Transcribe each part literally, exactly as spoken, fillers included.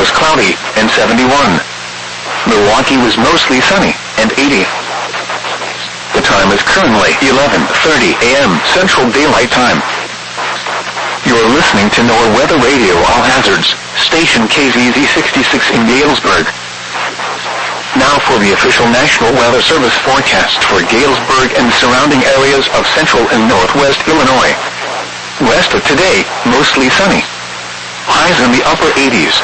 was cloudy, and seventy-one. Milwaukee was mostly sunny, and eighty. The time is currently eleven thirty a m Central Daylight Time. You're listening to NOAA Weather Radio All Hazards, station K Z Z sixty-six in Galesburg. Now for the official National Weather Service forecast for Galesburg and surrounding areas of central and northwest Illinois. West of today, mostly sunny. Highs in the upper eighties.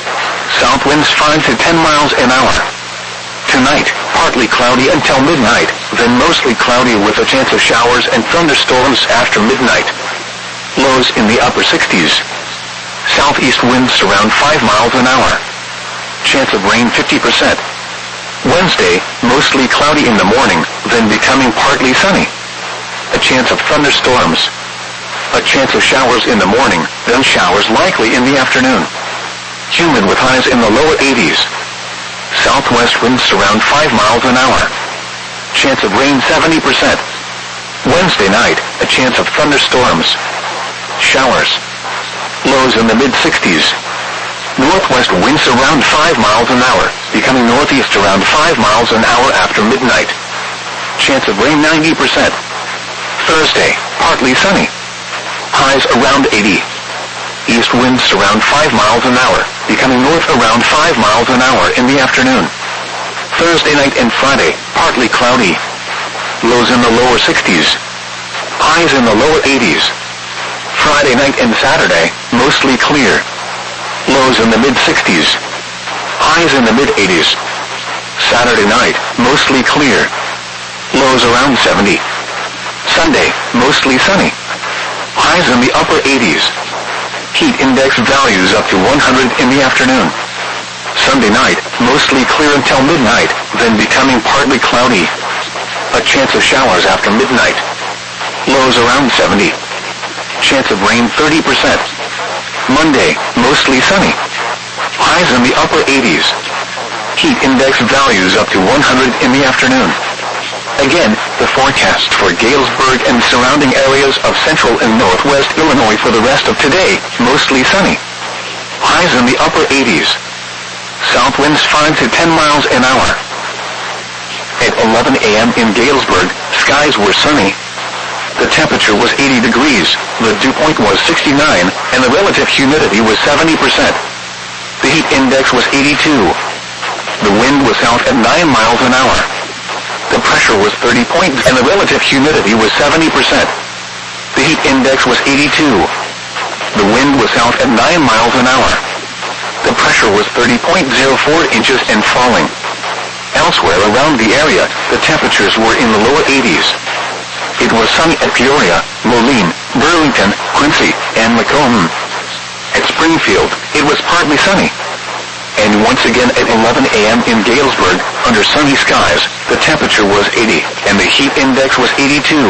South winds five to ten miles an hour. Tonight, partly cloudy until midnight, then mostly cloudy with a chance of showers and thunderstorms after midnight. Lows in the upper sixties. Southeast winds around five miles an hour. Chance of rain fifty percent. Wednesday, mostly cloudy in the morning, then becoming partly sunny. A chance of thunderstorms. A chance of showers in the morning, then showers likely in the afternoon. Humid with highs in the lower eighties. Southwest winds around five miles an hour. Chance of rain seventy percent. Wednesday night, a chance of thunderstorms. Showers. Lows in the mid-sixties. Northwest winds around five miles an hour, becoming northeast around five miles an hour after midnight. Chance of rain ninety percent. Thursday, partly sunny. Highs around eighty. East winds around five miles an hour, becoming north around five miles an hour in the afternoon. Thursday night and Friday, partly cloudy. Lows in the lower sixties. Highs in the lower eighties. Friday night and Saturday, mostly clear. Lows in the mid-sixties. Highs in the mid-eighties. Saturday night, mostly clear. Lows around seventy. Sunday, mostly sunny. Highs in the upper eighties. Heat index values up to one hundred in the afternoon. Sunday night, mostly clear until midnight, then becoming partly cloudy. A chance of showers after midnight. Lows around seventy. Chance of rain thirty percent. Monday, mostly sunny. Highs in the upper eighties. Heat index values up to one hundred in the afternoon. Again, the forecast for Galesburg and surrounding areas of central and northwest Illinois for the rest of today, mostly sunny. Highs in the upper eighties. South winds five to ten miles an hour. At eleven a m in Galesburg, skies were sunny. The temperature was eighty degrees, the dew point was sixty-nine, and the relative humidity was seventy percent. The heat index was eighty-two. The wind was south at nine miles an hour. The pressure was thirty points, and the relative humidity was seventy percent. The heat index was eighty-two. The wind was south at nine miles an hour. The pressure was thirty point zero four inches and falling. Elsewhere around the area, the temperatures were in the lower eighties. It was sunny at Peoria, Moline, Burlington, Quincy, and Macomb. At Springfield, it was partly sunny. And once again at eleven a m in Galesburg, under sunny skies, the temperature was eighty, and the heat index was eighty-two.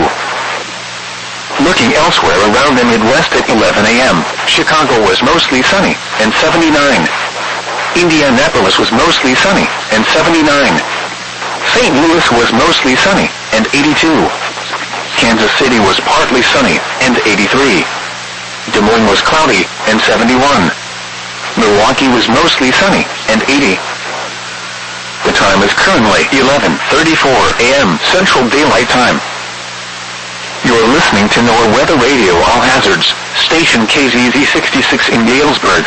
Looking elsewhere around the Midwest at eleven a m, Chicago was mostly sunny, and seventy-nine. Indianapolis was mostly sunny, and seventy-nine. Saint Louis was mostly sunny, and eighty-two. Kansas City was partly sunny, and eighty-three. Des Moines was cloudy, and seventy-one. Milwaukee was mostly sunny, and eighty. The time is currently eleven thirty-four a m Central Daylight Time. You're listening to NOAA Weather Radio All Hazards, station K Z Z sixty-six in Galesburg.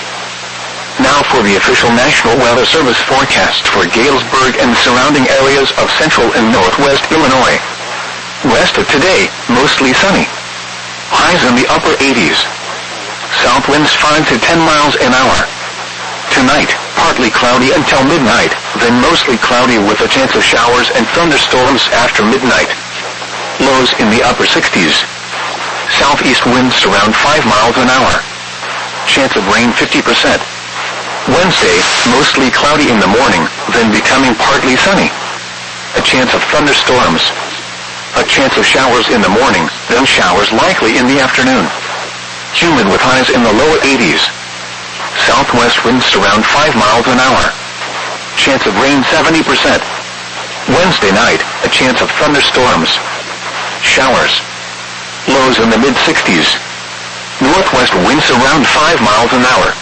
Now for the official National Weather Service forecast for Galesburg and surrounding areas of central and northwest Illinois. West of today, mostly sunny. Highs in the upper eighties. South winds five to ten miles an hour. Tonight, partly cloudy until midnight, then mostly cloudy with a chance of showers and thunderstorms after midnight. Lows in the upper sixties. Southeast winds around five miles an hour. Chance of rain fifty percent. Wednesday, mostly cloudy in the morning, then becoming partly sunny. A chance of thunderstorms. A chance of showers in the morning, then showers likely in the afternoon. Humid with highs in the lower eighties. Southwest winds around five miles an hour. Chance of rain seventy percent. Wednesday night, a chance of thunderstorms. Showers. Lows in the mid-sixties. Northwest winds around five miles an hour.